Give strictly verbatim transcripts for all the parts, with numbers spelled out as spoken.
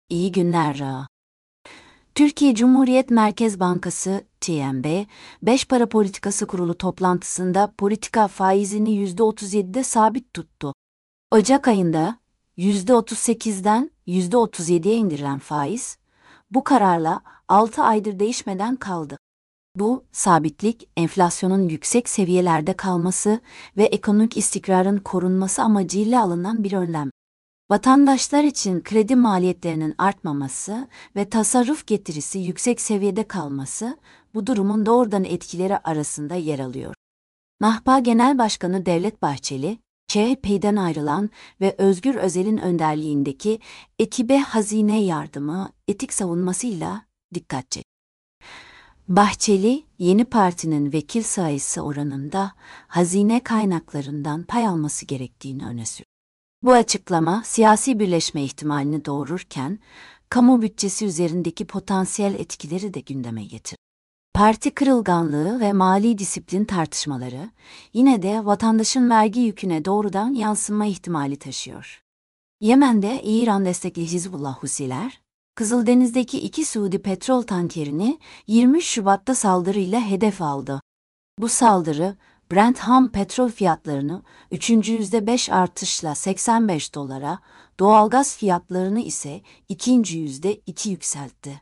İyi günler. Türkiye Cumhuriyet Merkez Bankası T M B, beş Para Politikası Kurulu toplantısında politika faizini yüzde otuz yedide sabit tuttu. Ocak ayında yüzde otuz sekizden yüzde otuz yediye indirilen faiz, bu kararla altı aydır değişmeden kaldı. Bu, sabitlik, enflasyonun yüksek seviyelerde kalması ve ekonomik istikrarın korunması amacıyla alınan bir önlem. Vatandaşlar için kredi maliyetlerinin artmaması ve tasarruf getirisi yüksek seviyede kalması, bu durumun doğrudan etkileri arasında yer alıyor. MAHPA Genel Başkanı Devlet Bahçeli, C H P'den ayrılan ve Özgür Özel'in önderliğindeki ekibe hazine yardımı, etik savunmasıyla dikkat çekti. Bahçeli, yeni partinin vekil sayısı oranında hazine kaynaklarından pay alması gerektiğini öne sürdü. Bu açıklama siyasi birleşme ihtimalini doğururken, kamu bütçesi üzerindeki potansiyel etkileri de gündeme getirdi. Parti kırılganlığı ve mali disiplin tartışmaları, yine de vatandaşın vergi yüküne doğrudan yansıma ihtimali taşıyor. Yemen'de İran destekli Hizbullah Husiler, Kızıldeniz'deki iki Suudi petrol tankerini yirmi üç Şubat'ta saldırıyla hedef aldı. Bu saldırı, Brent ham petrol fiyatlarını üçüncü yüzde beş artışla seksen beş dolara, doğalgaz fiyatlarını ise ikinci yüzde iki yükseltti.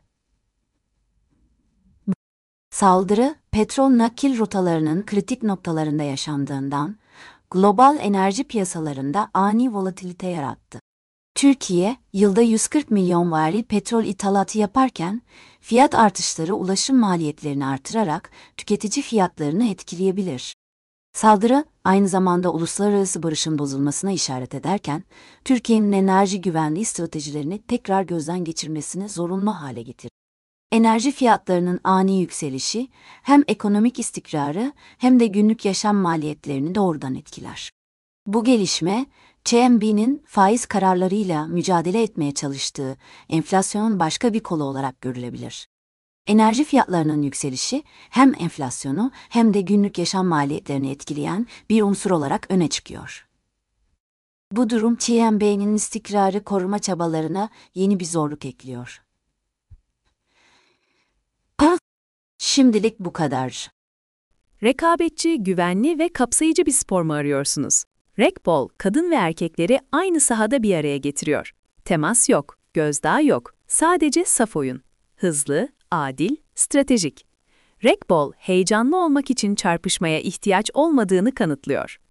Saldırı, petrol nakil rotalarının kritik noktalarında yaşandığından, global enerji piyasalarında ani volatilite yarattı. Türkiye, yılda yüz kırk milyon varil petrol ithalatı yaparken, fiyat artışları ulaşım maliyetlerini artırarak tüketici fiyatlarını etkileyebilir. Saldırı, aynı zamanda uluslararası barışın bozulmasına işaret ederken, Türkiye'nin enerji güvenliği stratejilerini tekrar gözden geçirmesini zorunlu hale getirdi. Enerji fiyatlarının ani yükselişi, hem ekonomik istikrarı hem de günlük yaşam maliyetlerini doğrudan etkiler. Bu gelişme, C M B'nin faiz kararlarıyla mücadele etmeye çalıştığı enflasyonun başka bir kolu olarak görülebilir. Enerji fiyatlarının yükselişi hem enflasyonu hem de günlük yaşam maliyetlerini etkileyen bir unsur olarak öne çıkıyor. Bu durum C M B'nin istikrarı koruma çabalarına yeni bir zorluk ekliyor. Şimdilik bu kadar. Rekabetçi, güvenli ve kapsayıcı bir spor mu arıyorsunuz? Rekbol, kadın ve erkekleri aynı sahada bir araya getiriyor. Temas yok, gözdağı yok, sadece saf oyun. Hızlı, adil, stratejik. Rekbol, heyecanlı olmak için çarpışmaya ihtiyaç olmadığını kanıtlıyor.